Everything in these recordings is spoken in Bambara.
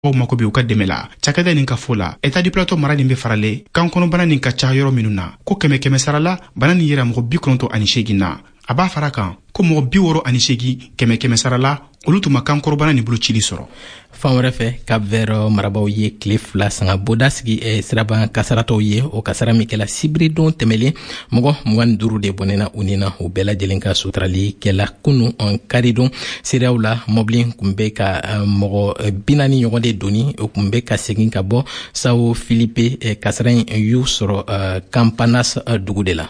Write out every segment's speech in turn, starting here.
o mako be u ka dɛmɛ la cakɛda nin ka fo la état du plateau mara nin be farale kan kɔnɔbana nin ka ca yɔrɔ minnu na ko kɛmɛ sarala bana nin yera mɔgɔ 98 na a b'a fara kan ko mɔgɔ 68 kɛmɛ sarala olu tun ma kan kɔrɔbana nin bolo cili sɔrɔ. fan wɛrɛ fɛ Cap Vert marabaw ye tile 2 sanga boda sigi siraban kasaratɔw ye o kasara min kɛla sibiridon tɛmɛlen mɔgɔ 25 de bɔnɛna u ni na u bɛɛ lajɛlen ka suturali kɛla kunu karidon siraw la mɔbili kun bɛ ka mɔgɔ 40 ɲɔgɔn de doni o kun bɛ ka segin ka bɔ Sao Filipe kasara in y'u sɔrɔ Campanas dugu de la.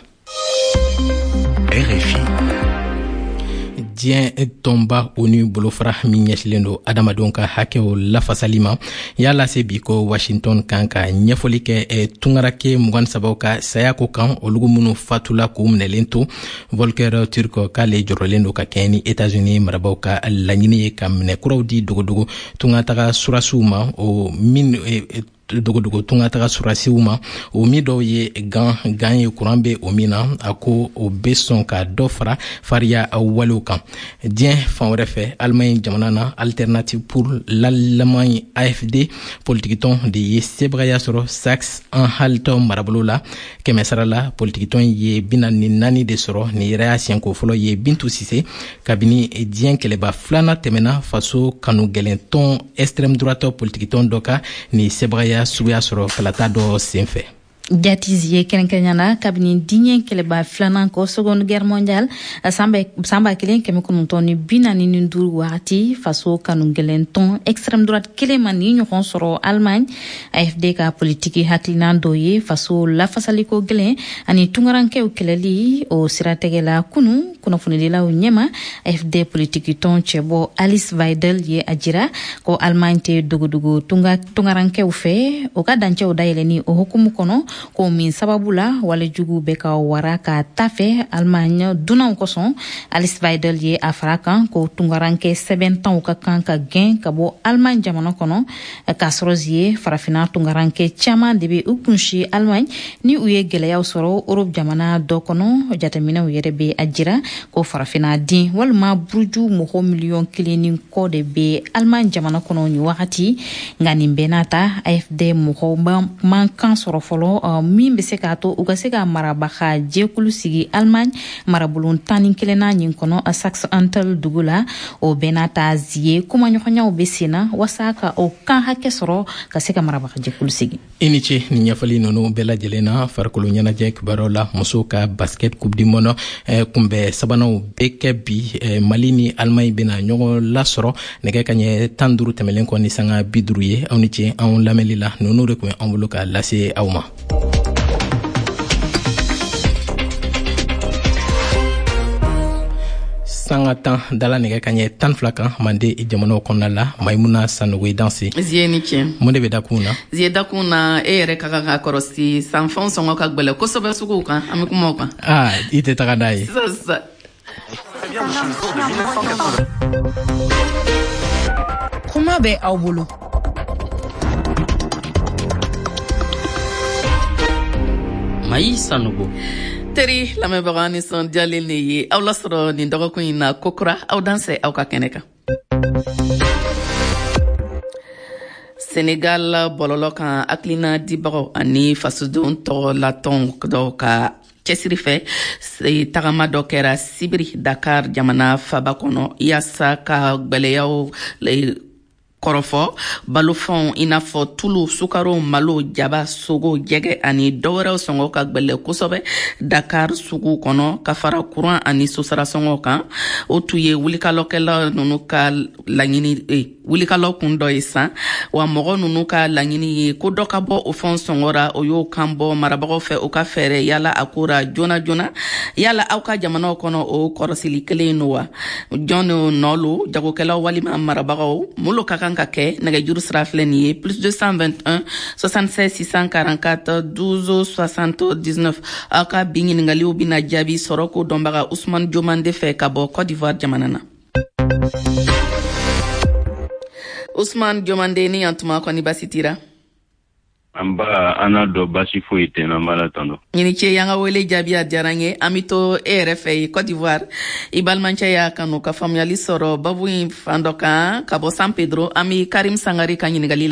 RFI diɲɛ tɔnba ONU bolofara min ɲɛsilen don adamadenw ka hakɛw lafasali ma y'a lase bi ko Washington kan ka ɲɛfɔli kɛ tungarake 23 ka saya ko kan olugu minnu fatula k'u minɛlen to Volker Turk k'ale jɔrɔlen don ka kɛɲɛ ni États-Unis marabaw ka laɲini ye ka minɛkuraw di dogodogo tungataga surasiw ma o min dogodogo tungataga surasiw ma o mi dɔw ye gan ye kuran be o min na a ko o be sɔn ka dɔ fara fariya walew kan. diɲɛ fan wɛrɛ fɛ Allemagne jamana na Alternative pour l'Allemagne AFD politikitɔn de ye sebagaya sɔrɔ Saxe-Anhalt marabolo la kɛmɛ sara la politikitɔn ye 44 de sɔrɔ ni yɛrɛ y'a siɲɛko fɔlɔ ye Bintu Sise kabini diɲɛ kɛlɛba filanan tɛmɛna faso kanu gɛlɛntɔn extrême droite politikitɔn dɔ ka ni sebagaya suguya sɔrɔ kalata dɔ senfɛ. Jatizi ye kɛrɛnkɛrɛnyana kabini diɲɛ kɛlɛba filanan kɔ seconde guerre mondiale sanba kelen kɛmɛ kɔnɔntɔn ni 45 wagati faso kanu gɛlɛntɔn extrême droite kelen ma ni ɲɔgɔn sɔrɔ Allemagne AFD ka politiki hakilina dɔ ye faso lafasaliko gɛlɛn ani tungarankɛw kɛlɛli o siratigɛ la kunu kunnafonidilaw ɲɛma AFD politiki tɔn cɛbɔ Alice Weidel ye a jira ko Allemagne tɛ dogodogo tungarankɛw fɛ o ka dancɛw dayɛlɛni o hukumu kɔnɔ ko min sababu la walejugu bɛ ka wara ka tafɛ Allemagne dunanw kosɔn Alice Weidel ye a fara kan ko tungarankɛ sɛbɛntanw ka kan ka gɛn ka bɔ Allemagne jamana kɔnɔ k'a sɔrɔ ye farafina tungarankɛ caman de bɛ u kunsi Allemagne ni u ye gɛlɛyaw sɔrɔ Europe jamana dɔ kɔnɔ jateminɛw yɛrɛ bɛ a jira ko farafina den walima buruju mɔgɔ 1,000,000 ni kɔ de bɛ Allemagne jamana kɔnɔ ni wagati nka nin bɛɛ n'a ta AFD mɔgɔw man kan sɔrɔ fɔlɔ min bɛ se k'a to u ka se ka marabaga jɛkulu sigi Allemagne marabolo 11 nin kɔnɔ Saxe-Anhalt dugu la o bɛɛ n'a ta zie kumaɲɔgɔnyaw bɛ sen na wasa ka o kan hakɛ sɔrɔ ka se ka marabaga jɛkulu sigi. I ni ce ni ɲɛfɔli ninnu bɛɛ lajɛlen na farikolo ɲɛnajɛ kibaruyaw la musow ka basket coupe du monde kunbɛ sabananw bɛ kɛ bi Mali ni Allemagne bɛna ɲɔgɔn lasɔrɔ nɛgɛ kaɲɛ 15 tɛmɛlen kɔ ni sanga 50 ye aw ni ce anw lamɛnli la ninnu de tun bɛ an bolo ka lase aw ma. sanga tan dala nɛgɛ kaɲɛ 12 kan mande jamanaw kɔnɔna la Maimuna Sanogo danse ziye ni cɛ mun de bɛ dakun na ziye dakun na e yɛrɛ ka kan ka kɔrɔsi sanfɛnw sɔngɔ ka gbɛlɛ kosɛbɛ suguw kan an bɛ kuma o kan i tɛ taga n'a ye kuma bɛ aw bolo Mayi Sanogo teri lamɛnbaga nisɔndiyalen de ye aw lasɔrɔ nin dɔgɔkun in na kokura aw danse aw ka kɛnɛ kan. Senegal bɔlɔlɔ kan hakilina dibagaw ani fasodenw tɔgɔ latɔn dɔw ka cɛsiri fɛ tagama dɔ kɛra Sibiri Dakar jamana faba kɔnɔ yaasa ka gbɛlɛyaw kɔrɔfɔ balofɛnw i n'a fɔ tulu sukaro malo jaba sogo jɛgɛ ani dɔwɛrɛw sɔngɔ ka gbɛlɛ kosɛbɛ Dakar sugu kɔnɔ ka fara kuran ani sosara sɔngɔ kan o tun ye wulikalɔkɛla ninnu ka laɲini wulikalɔ kun dɔ ye san wa mɔgɔ ninnu ka laɲini ye ko dɔ ka bɔ o fɛnw sɔngɔra o y'o kan bɔ marabagaw fɛ o ka fɛɛrɛ yala a kora joona joona yala aw ka jamanaw kɔnɔ o kɔrɔsili kelen no wa jɔn nɔlo jagokɛlaw walima marabagaw mulu ka kan ka kɛ nɛgɛjuru sira filɛ nin ye +221 76 644 12 79 aw ka bi ɲiningaliw bɛna jaabi sɔrɔ ko dɔnbaga Usman Jomande fɛ ka bɔ Côte d'Ivoire jamana na. Usman Jomande ni yan tuma kɔni basi tira Amba ana do basi foyi tɛ na mala tando. Ɲini ce yanga wele jaabi a diyara n ye an bɛ to e yɛrɛ fɛ Côte d'Ivoire i balimancɛ y'a kanu ka faamuyali sɔrɔ babu in fan dɔ kan ka bɔ San Pedro an bɛ Karim Sangare ka ɲininkali